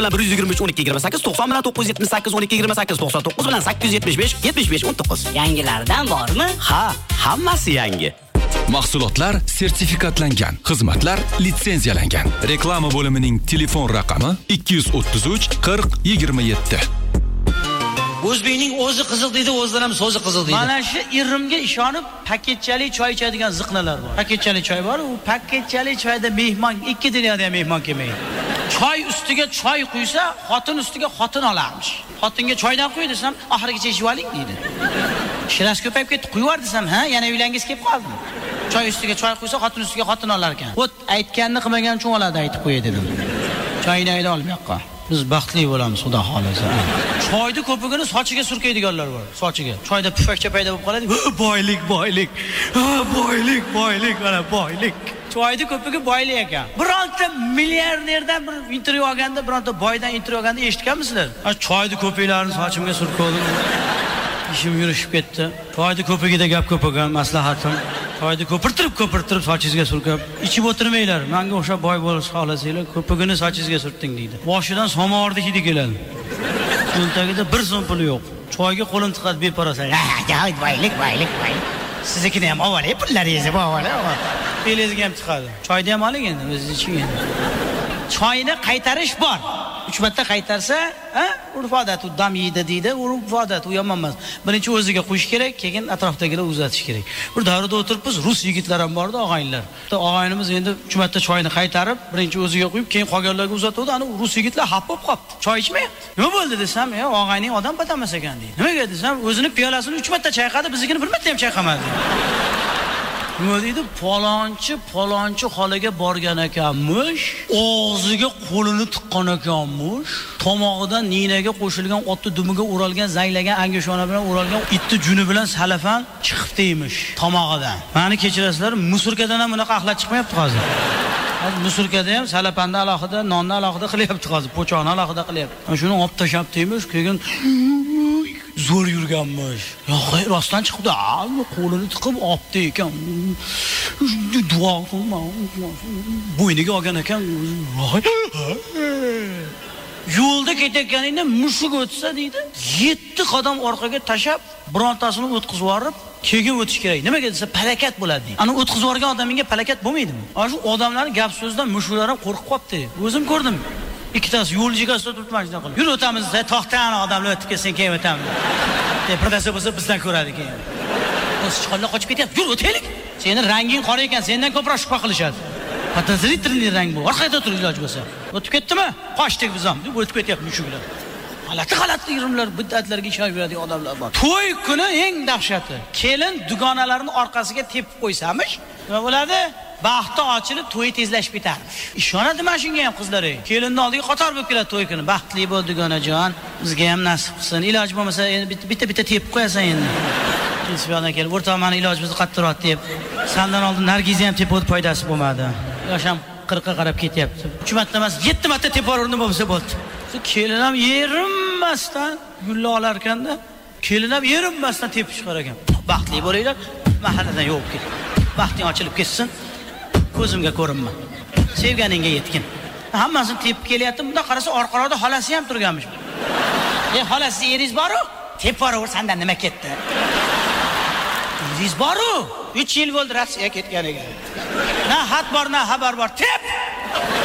123 12 28 90 bilan 978 12 28 99 bilan 875 75 19. Yangilardan bormi? Ha, hammasi yangi. Mahsulotlar sertifikatlangan, xizmatlar litsenziyalangan. Reklama bo'limining telefon raqami 233 40 27. O'zbekning o'zi qiziq deydi, o'zlari ham so'zi qiziq deydi. Mana shu irimga ishonib paketchali choy ichadigan ziqnalar bor. Paketchali choy bor, u paketchali choyda mehmon 2 dunyoda ham mehmon kelmaydi. Choy ustiga choy quysa, xotin ustiga xotin olarmish. Xotinga choydan qo'y desam, oxirigacha ichib oling deydi. Shiras ko'payib ketdi, quyvar desam, ha, yana uylangiz kelib qoldimi? Choy ustiga choy quysa, xotin ustiga xotin olar ekan. O't aytganni qilmagan uchun oladi, aytib qo'y dedim. Choyni ayda olib yoqqa. Biz baxtli bo'lamiz, xudo xolasa. Choyni ko'pigini sochiga surkaydiganlar bor, sochiga. Choyda pufakcha paydo bo'lib qoladi. Boylik, boylik. Boylik, boylik, mana boylik. Choyni ko'pigi boylik ekan. Bironta milliarderdan bir intervyu olganda, bironta boydan intervyu olganda eshitganmisizlar? Choyni ko'piklarini sochimga surkodim. İşim yurishib ketdi. Choyni ko'pigida gap ko'p ekan, maslahatim. Choyni ko'pirtirib sochingizga surkab, ichib o'tirmanglar. Menga o'sha boy bo'lish xohlasanglar, ko'pigini sochingizga surting deydi. Boshidan somordi hidi keladi. Cho'ntagida bir so'm puli yo'q. Choyga qo'lini tiqadi beparasa. Boylik. Siznikini ham olay, pullaringizni olay. Belingizga ham chiqadi. Choyni ham oling endi, o'zingiz iching endi. Choyni qaytarish bor. 3 marta qaytarsa, urf-odat, dam yeydi deydi, urf-odat, u yomon emas. Birinchi o'ziga qo'yish kerak, keyin atrofdagilar uzatish kerak. Bir davrada o'tiribmiz, rus yigitlar ham bordi, og'aynilar. Og'aynimiz endi 3 marta choyni qaytarib, birinchi o'ziga qo'yib, keyin qolganlarga uzatdi. Ana rus yigitlar xafa bo'lib qoldi. Choy ichmayapti. Nima bo'ldi desam, og'ayning odam batamas ekan deydi. Nimaga desam, o'zini piyolasini 3 marta chayqadi, biznikini bir marta ham chayqamadi. Nima deydi? Falonchi xolaga borgan ekanmish, og'ziga qo'lini tiqqan ekanmish, tomog'idan ninaga qo'shilgan otni dumiga o'ralgan, zanglagan angashona bilan o'ralgan itni juni bilan salafan chiqib deymish tomog'idan. Meni kechirasizlar, musurkadan ham bunaqa axlat chiqmayapti hozir. Musurkada ham salapanda alohida, nonni alohida qilyapti hozir, po'choqni alohida qilyapti. Shuni olib tashab deymish, keyin zo'r yurganmish. Yo'q, rostdan chiqdi. Qo'lini tiqib olibdi ekan. Duo bo'yniga olgan ekan. Yo'lda ketayotganingda mushuk o'tsa deydi, 7 qadam orqaga tashab, birontasini o'tkazib yorib, keyin o'tish kerak. Nimaga desa, palakat bo'ladi deydi. Ana o'tkazib yorgan odamingga palakat bo'lmaydimi? Ana shu odamlarning gap so'zidan mushuklar ham qo'rqib qolibdi. O'zim ko'rdim. Ikkitasi yo'l chekkasida turibdi, mana shunday qilib. Yur o'tamiz, to'xtang, odamlar o'tib ketsin, keyin o'tamiz. Birdasi bo'lsa bizdan ko'radi keyin. Sichqonlar qochib ketyapti. Yur o'taylik. Sening ranging qora ekan, sendan ko'proq shubha qilishadi. Podozrительный rang bu. Orqada tur iloj bo'lsa. O'tib ketdimi? Qochdik biz ham, deb o'tib ketyapti mushuklar. G'alati irimlar, bid'atlarga ishonib yuradigan odamlar bor. To'y kuni eng dahshati. Kelin dugonalarining orqasiga tepib qo'ysamish, nima bo'ladi? Baxti ochilib, to'y tezlashib ketarmish. Ishonadi mana shunga ham qizlar. Kelinning oldiga qator bo'lib keladi to'y kuni. Baxtli bo'l dugonajon, bizga ham nasib qilsin. Iloj bo'lmasa, endi bitta tepib qo'yasan endi. Kesibyoqdan kelib, o'rtoq, meni ilojimizni qattiqroq deb. Sandan oldin Nargizni ham tepib foydasi bo'lmadi. Yosh ham 40 ga qarab ketyapti. 3 marta emas, 7 marta tepaverdim bo'lsa bo'ldi. Kelin ham yerinmasdan gulla olar ekanda, kelin ham yerinmasdan tepib chiqar ekan. Baxtli bo'linglar, mahalladan yo'q ket. Baxting ochilib ketsin. Ko'zimga ko'rinma. Sevganingga yetgin. Hammasini tepib kelyapti. Bunda qarasa orqaroqda xolasi ham turganmish. Xolasi eringiz bor-ku? Tepib boraver, sendan nima ketdi? Eringiz bor-ku? 3 yil bo'ldi Rossiyaga ketganiga. Na xat bor, na xabar bor. Tep!